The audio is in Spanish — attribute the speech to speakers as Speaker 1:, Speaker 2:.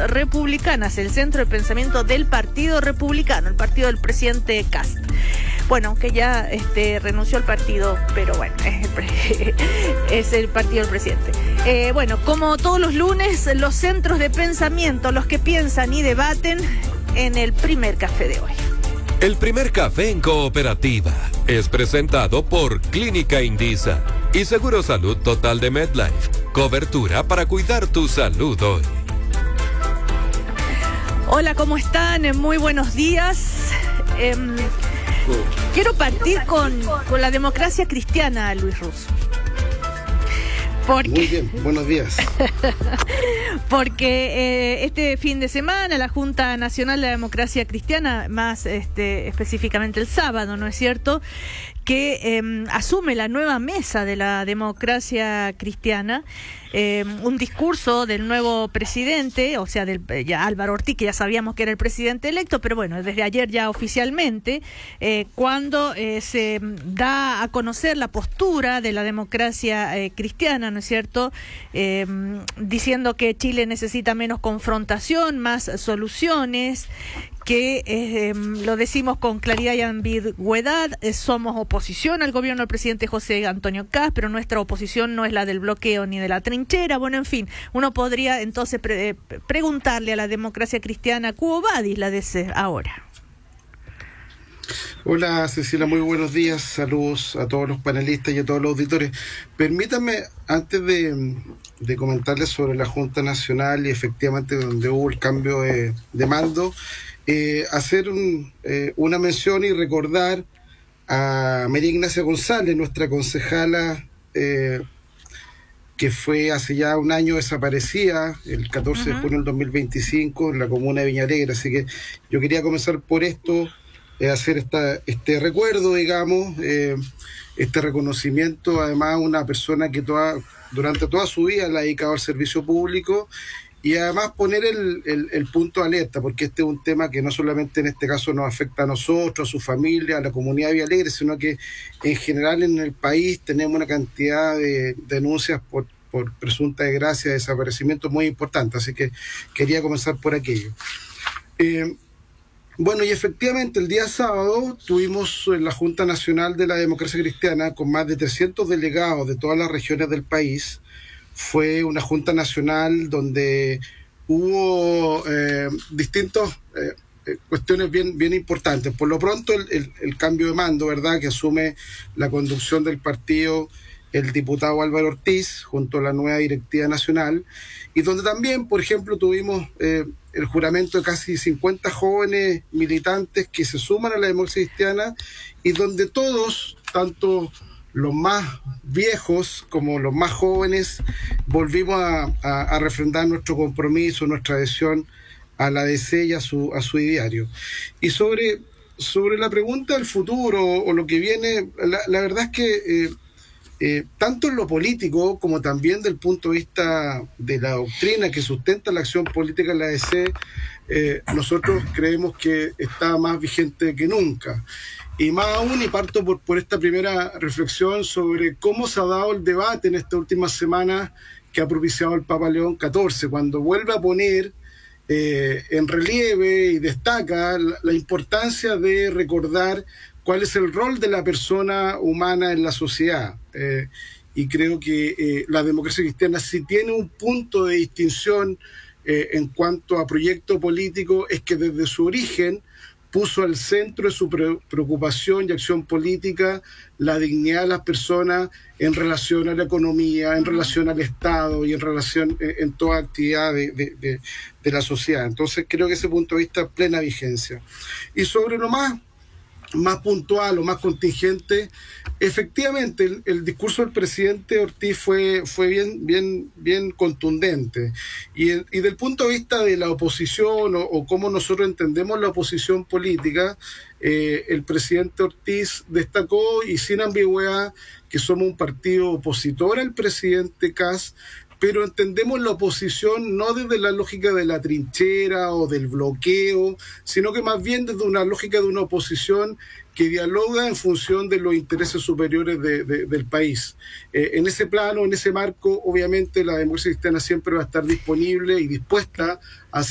Speaker 1: Republicanas, el centro de pensamiento del Partido Republicano, el partido del presidente Kast. Bueno, aunque ya renunció al partido, pero bueno, es el partido del presidente. Bueno, como todos los lunes, los centros de pensamiento, los que piensan y debaten en el primer café de hoy.
Speaker 2: El primer café en cooperativa es presentado por Clínica Indisa y Seguro Salud Total de MedLife. Cobertura para cuidar tu salud hoy.
Speaker 1: Hola, ¿cómo están? Muy buenos días. Quiero partir con la democracia cristiana, Luis Russo.
Speaker 3: Muy bien, buenos días.
Speaker 1: Porque este fin de semana la Junta Nacional de la Democracia Cristiana, más específicamente el sábado, ¿no es cierto?, que asume la nueva mesa de la democracia cristiana, un discurso del nuevo presidente, o sea, ya Álvaro Ortiz, que ya sabíamos que era el presidente electo, pero bueno, desde ayer ya oficialmente, cuando se da a conocer la postura de la democracia cristiana, ¿no es cierto?, diciendo que Chile necesita menos confrontación, más soluciones, que lo decimos con claridad y ambigüedad, somos oposición al gobierno del presidente José Antonio Kast, pero nuestra oposición no es la del bloqueo ni de la trinchera. Bueno, en fin, uno podría entonces preguntarle a la democracia cristiana, ¿Quo vadis la DC ahora?
Speaker 3: Hola Cecilia, muy buenos días, saludos a todos los panelistas y a todos los auditores. Permítanme, antes de comentarles sobre la Junta Nacional y efectivamente donde hubo el cambio de mando, hacer una mención y recordar a María Ignacia González, nuestra concejala, que fue hace ya un año desaparecida, el 14 de junio del 2025, en la comuna de Viña Alegre. Así que yo quería comenzar por esto, hacer este recuerdo, digamos, este reconocimiento, además una persona que durante toda su vida la ha dedicado al servicio público. Y además poner el punto de alerta, porque este es un tema que no solamente en este caso nos afecta a nosotros, a su familia, a la comunidad de Villalegre, sino que en general en el país tenemos una cantidad de denuncias por presunta desgracia, desaparecimiento muy importante. Así que quería comenzar por aquello. Bueno, y efectivamente el día sábado tuvimos la Junta Nacional de la Democracia Cristiana con más de 300 delegados de todas las regiones del país. Fue una Junta Nacional donde hubo distintas cuestiones bien importantes. Por lo pronto, el cambio de mando, ¿verdad?, que asume la conducción del partido el diputado Álvaro Ortiz, junto a la nueva directiva nacional, y donde también, por ejemplo, tuvimos el juramento de casi 50 jóvenes militantes que se suman a la democracia cristiana, y donde todos, tanto los más viejos como los más jóvenes, volvimos a refrendar nuestro compromiso, nuestra adhesión a la DC y a su ideario. Y sobre la pregunta del futuro o lo que viene, la verdad es que tanto en lo político como también del punto de vista de la doctrina que sustenta la acción política en la DC, nosotros creemos que está más vigente que nunca. Y más aún, y parto por esta primera reflexión sobre cómo se ha dado el debate en estas últimas semanas que ha propiciado el Papa León XIV, cuando vuelve a poner en relieve y destaca la importancia de recordar cuál es el rol de la persona humana en la sociedad. Y creo que la democracia cristiana, si tiene un punto de distinción en cuanto a proyecto político, es que desde su origen puso al centro de su preocupación y acción política la dignidad de las personas en relación a la economía, en relación al Estado y en relación en toda actividad de la sociedad. Entonces creo que ese punto de vista plena vigencia. Y sobre lo más puntual o más contingente, efectivamente el discurso del presidente Ortiz fue bien contundente, y del punto de vista de la oposición o cómo nosotros entendemos la oposición política, el presidente Ortiz destacó y sin ambigüedad que somos un partido opositor al presidente Kast, pero entendemos la oposición no desde la lógica de la trinchera o del bloqueo, sino que más bien desde una lógica de una oposición que dialoga en función de los intereses superiores del país. En ese plano, en ese marco, obviamente la democracia cristiana siempre va a estar disponible y dispuesta a